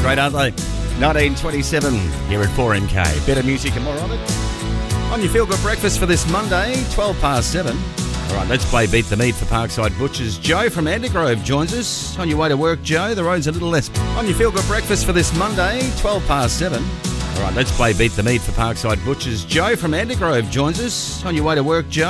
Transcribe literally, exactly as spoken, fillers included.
great, aren't they? nineteen twenty-seven here at four M K. Better music and more of it. On your Feel Good Breakfast for this Monday, twelve past seven. All right, let's play Beat the Meat for Parkside Butchers. Joe from Andergrove joins us. On your way to work, Joe, the road's a little less. On your Feel Good Breakfast for this Monday, twelve past seven. All right, let's play Beat the Meat for Parkside Butchers. Joe from Andergrove joins us. On your way to work, Joe.